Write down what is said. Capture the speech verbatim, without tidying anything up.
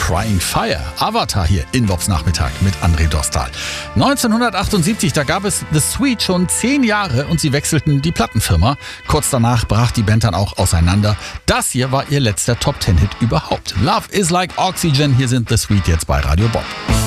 Crying Fire. Avatar hier in Bobs Nachmittag mit André Dostal. neunzehnhundertachtundsiebzig, da gab es The Sweet schon zehn Jahre und sie wechselten die Plattenfirma. Kurz danach brach die Band dann auch auseinander. Das hier war ihr letzter Top-Ten-Hit überhaupt. Love is like Oxygen. Hier sind The Sweet jetzt bei Radio Bob.